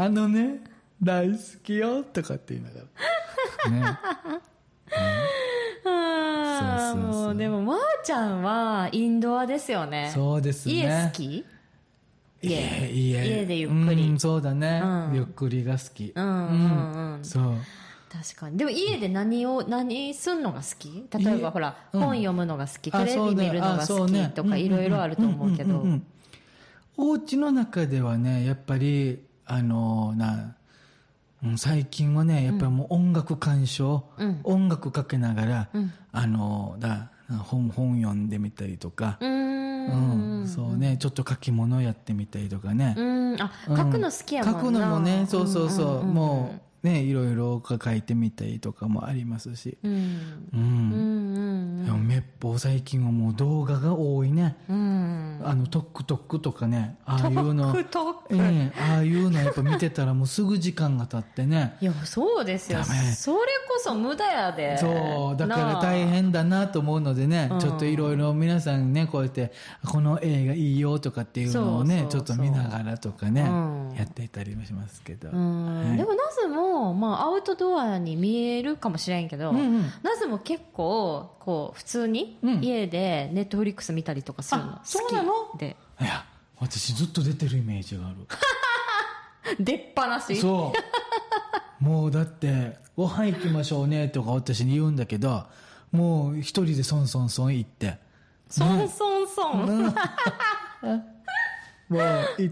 あのね大好きよとかって言いながらねああ、もうでもまーちゃんはインドアですよね。 そうですね。 家好き？ 家でゆっくり。 そうだね、 うん、 ゆっくりが好き。そう。 確かに。でも家で何すんのが好き？例えばほら、本読むのが好き、テレビ見るのが好きとかいろいろあると思うけど。 お家の中ではね、やっぱり、最近はね、やっぱりもう音楽鑑賞、音楽かけながら、本読んでみたりとか、そうね、ちょっと書き物やってみたりとかね。 書くの好きやもんな。 書くのもね、そう、もう、ね、いろいろ書いてみたりとかもありますし。でもめっぽう最近はもう動画が多いね。トックトックとかね、ああいうの。ああいうのやっぱ見てたらもうすぐ時間が経ってね。 いや、そうですよ。それこそ無駄やで。 そう、だから大変だなと思うのでね、ちょっといろいろ皆さんね、こうやって、この映画いいよとかっていうのをね、ちょっと見ながらとかね、やっていたりもしますけど。でもナズも、アウトドアに見えるかもしれんけど、ナズも結構、こう、普通に家でネットフリックス見たりとかするの好きで。 そうなの？いや、私ずっと出てるイメージがある。 出っ放し？ そう。もうだって、ご飯行きましょうねとか私に言うんだけど、もう一人でソンソンソン行って。 ソンソンソンもう行って、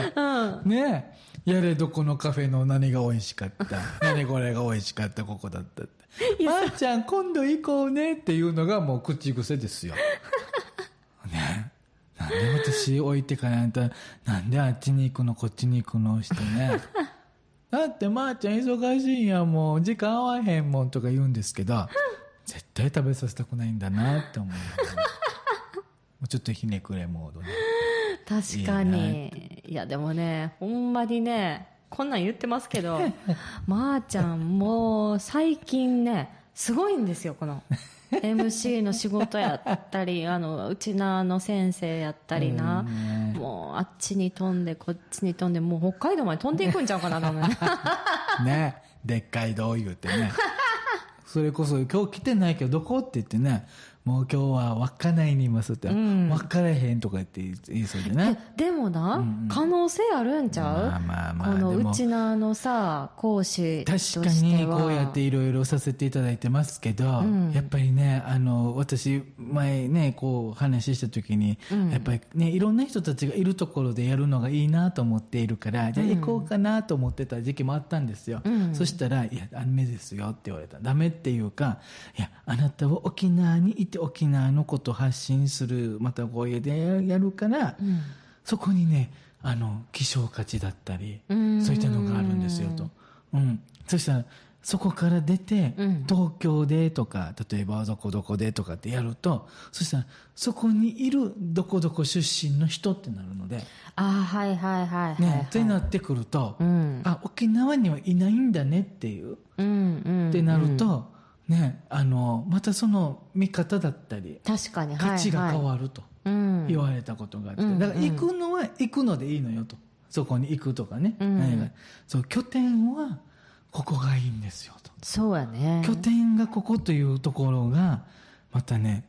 ねやれどこのカフェの何が美味しかった。何これが美味しかった、ここだったって。まーちゃん今度行こうねっていうのがもう口癖ですよ。ねなんで私置いてかないと、なんであっちに行くのこっちに行くのしてね。だってまーちゃん忙しいんやもう時間合わへんもんとか言うんですけど、絶対食べさせたくないんだなって思う。もうちょっとひねくれモードね。 確かに。いやでもね、ほんまにね、こんなん言ってますけど、まーちゃんもう最近ね、すごいんですよ、この。MC の仕事やったり、うちの先生やったりな、もうあっちに飛んで、こっちに飛んで、もう北海道まで飛んでいくんちゃうかな、多分。 ね、でっかい道言うてね。それこそ今日来てないけどどこって言ってね、もう今日は稚内にいますって、分からへんとか言って言いそうでね。 でもな、可能性あるんちゃう？このうちのさ、講師としては。 確かにこうやっていろいろさせていただいてますけど、やっぱりね、私、前ね、こう話した時に、やっぱりね、いろんな人たちがいるところでやるのがいいなと思っているから、じゃあ行こうかなと思ってた時期もあったんですよ。そしたら、いや、ダメですよって言われた。ダメっていうか、いや、あなたは沖縄にいて沖縄のことを発信する、またこういうでやるから、そこにね、希少価値だったり、そういったのがあるんですよと。そしたら、そこから出て、東京でとか、例えばどこどこでとかってやると、そしたら、そこにいるどこどこ出身の人ってなるので。 はいはいはい。 ね、ってなってくると、沖縄にはいないんだねっていう。ってなると、ね、またその見方だったり、 確かに、 価値が変わると言われたことがあって、だから行くのは行くのでいいのよと。そこに行くとかね。そう、拠点はここがいいんですよと。 そうやね。 拠点がここというところが、またね、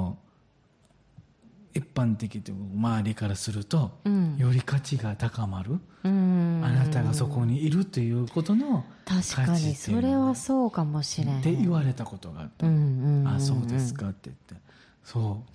一般的という周りからすると、より価値が高まる。あなたがそこにいるということの価値。 確かに、それはそうかもしれん。 って言われたことがあった。そうですかって言って。そう。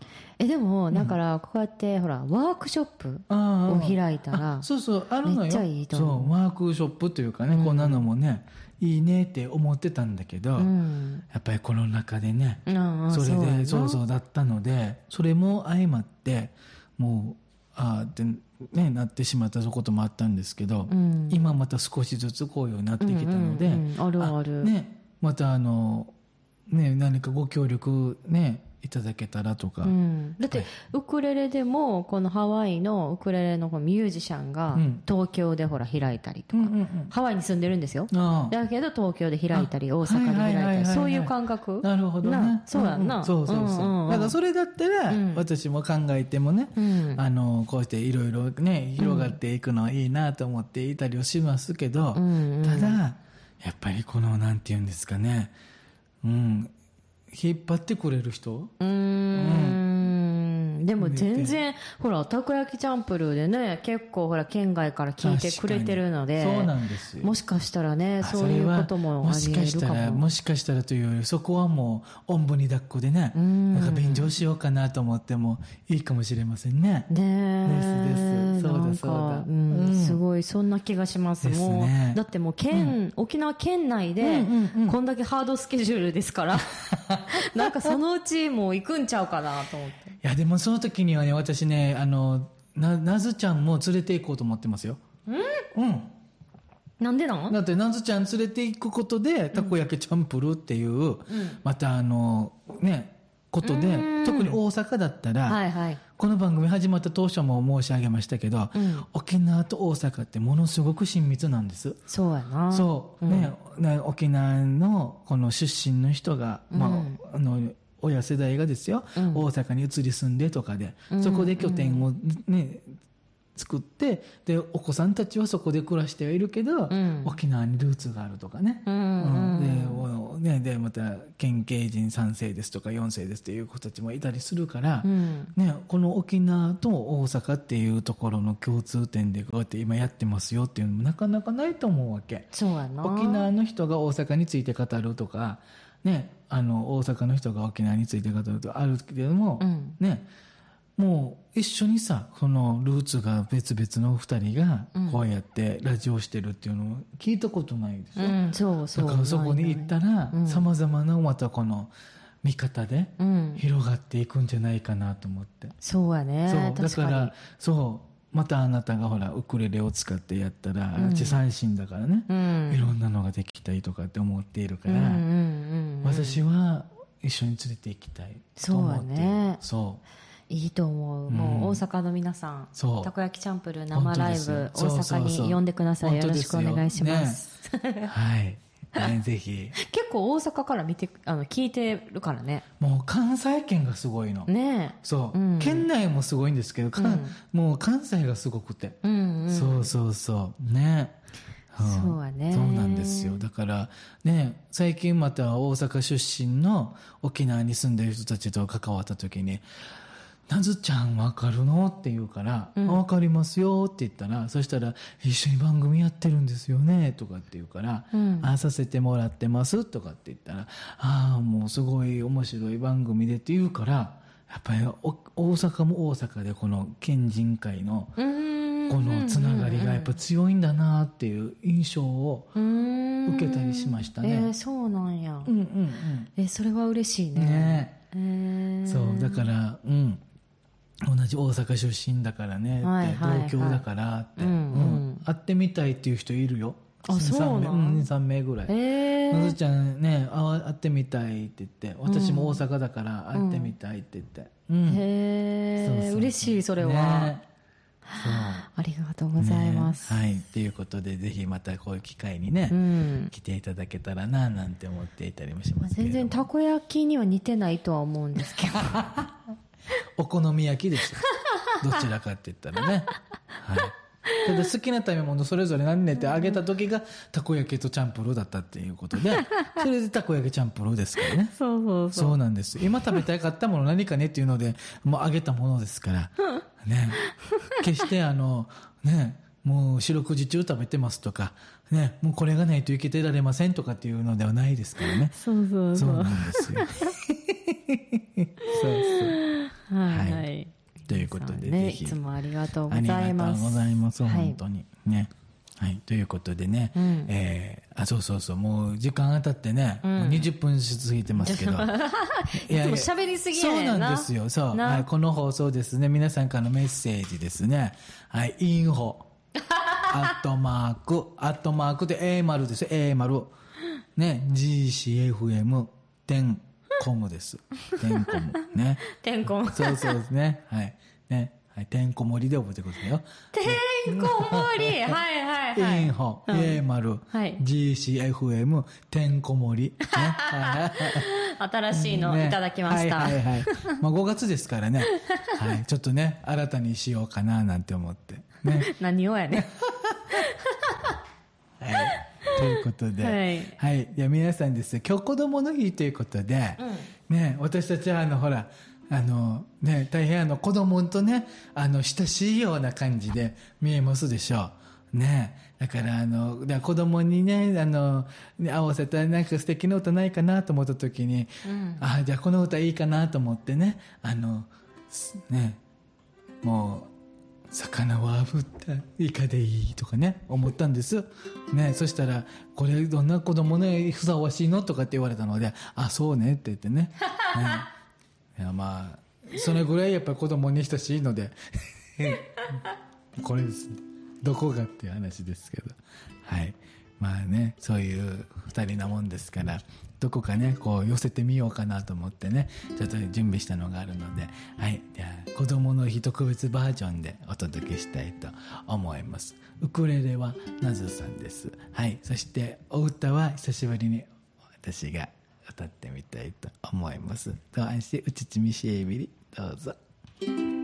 でも、だから、こうやって、ほら、ワークショップを開いたら、 そうそう、あるのよ。 めっちゃいいと思う。 そう、ワークショップというかね、こんなのもね、いいねって思ってたんだけど、やっぱりコロナ禍でね、それで、そうだったので、それも相まって、もう、ってね、なってしまったこともあったんですけど、今また少しずつこういうようになってきたので、 あるある。 ね、またね、何かご協力ね、 いただけたらとか、 だって、ウクレレでもこのハワイのウクレレのこのミュージシャンが東京でほら開いたりとか、ハワイに住んでるんですよ。だけど東京で開いたり大阪で開いたり、そういう感覚。 なるほどね。 そうやんな。 そうだからそれだったら、私も考えてもね、こうしていろいろね広がっていくのはいいなと思っていたりはしますけど、ただやっぱりこのなんていうんですかね、引っ張ってくれる人、 でも全然ほらたこ焼きチャンプルーでね結構ほら県外から聞いてくれてるので、 そうなんですよ。 もしかしたらねそういうこともあり得るかも。 もしかしたらというより、そこはもうおんぶに抱っこでね、なんか便乗しようかなと思ってもいいかもしれませんね。 ですそうだそうだ、すごいそんな気がします。もうだってもう沖縄県内でこんだけハードスケジュールですからなんかそのうちもう行くんちゃうかなと思って。 いやでもその時にはね、私ねなずちゃんも連れて行こうと思ってますよ。 なんでなん？ だってなずちゃん連れて行くことでたこ焼きチャンプルーっていう、またことで、特に大阪だったら、この番組始まった当初も申し上げましたけど、沖縄と大阪ってものすごく親密なんです。 そうやな。 そうね、沖縄のこの出身の人が、親世代がですよ、大阪に移り住んでとかで、そこで拠点をね作って、でお子さんたちはそこで暮らしてはいるけど、沖縄にルーツがあるとかね、でまた県警人3世ですとか4世ですっていう子たちもいたりするから、この沖縄と大阪っていうところの共通点でこうやって今やってますよっていうのもなかなかないと思うわけ。 そうやな。 沖縄の人が大阪について語るとかね、大阪の人が沖縄について語るとかあるけれども、もう一緒にさ、このルーツが別々の2人がこうやってラジオしてるっていうのを聞いたことないでしょ。だからそこに行ったらさまざまなまたこの見方で広がっていくんじゃないかなと思って。 そうやね。 だからまたあなたがほらウクレレを使ってやったら地三振だからね、いろんなのができたりとかって思っているから、私は一緒に連れて行きたいと思っている。 いいと思う。もう大阪の皆さん、たこ焼きチャンプルー生ライブ大阪に呼んでください。よろしくお願いします。 はい。ぜひ。 結構大阪から聞いてるからね。 もう関西圏がすごいの。 ね。 そう。県内もすごいんですけど、もう関西がすごくて。そうね。 そうやね。 そうなんですよ。だからね、最近また大阪出身の沖縄に住んでる人たちと関わった時に、なずちゃんわかるのって言うから、わかりますよって言ったら、そしたら一緒に番組やってるんですよねとかって言うから、させてもらってますとかって言ったら、もうすごい面白い番組でって言うから、やっぱり大阪も大阪でこの県人会のこのつながりがやっぱ強いんだなっていう印象を受けたりしましたね。 そうなんや。それは嬉しいね。 そうだから同じ大阪出身だからねって、同郷だからって、会ってみたいっていう人いるよ。 そうなの ？2、3名ぐらい。なずちゃんね、会ってみたいって言って、私も大阪だから会ってみたいって言って。 嬉しい、それは。ありがとうございます。 はい。ということで、ぜひまたこういう機会にね、来ていただけたらな、なんて思っていたりもしますけど。 全然たこ焼きには似てないとは思うんですけど。 お好み焼きですよ。どちらかって言ったらね。はい。ただ好きな食べ物それぞれ何ねってあげた時がたこ焼きとチャンプルーだったっていうことで、それでたこ焼きチャンプルーですからね。そうなんです。今食べたかったもの何かねっていうのでもうあげたものですからね。決してね、もう四六時中食べてますとかね、もうこれがないと生きてられませんとかっていうのではないですからね。そうなんですよ。はい。ということで、ぜひ。 いつもありがとうございます。 ありがとうございます。本当に。ね。はい。ということでね。そう。もう時間が経ってね、もう20分過ぎてますけど。いつも喋りすぎやねんな。 そうなんですよ。そう。はい。この放送ですね。皆さんからのメッセージですね。はい。インフォ。アットマークで A 丸ですよ。A 丸。ね。GCFM10。 コムです。てんこむ。ね。 てんこむ。 そうそうですね。はい。ね。はい、てんこ盛りで覚えてくださいよ。 てんこ盛り。はいはいはい。 インホ、A 丸、 はい。 GCFM、てんこ盛り。ね。 新しいのいただきました。 はいはいはい。まあ5月ですからね。はい。ちょっとね、新たにしようかななんて思って。ね。 何をやねん。 はい。ということで。 はい。 はい。いや、皆さんですね、今日子供の日ということで、ね、私たちはほら、ね、大変子供とね、親しいような感じで見えますでしょう。ね。だから子供にね、合わせたなんか素敵な歌ないかなと思った時に、じゃあこの歌いいかなと思ってね、ね、もう、魚は炙ったイカでいいとかね、思ったんです。ね、そしたら、これどんな子供ね、ふさわしいのとかって言われたので、そうねって言ってね。いや、まあ、それぐらいやっぱり子供に親しいので、これです。どこがっていう話ですけど。はい。まあね、そういう二人なもんですから、どこかね、こう寄せてみようかなと思ってね、ちょっと準備したのがあるので、はい。じゃあ、子供の日特別バージョンでお届けしたいと思います。ウクレレはナズさんです。はい。そして、お歌は久しぶりに私が歌ってみたいと思います。と安心うちちみしえびり、どうぞ。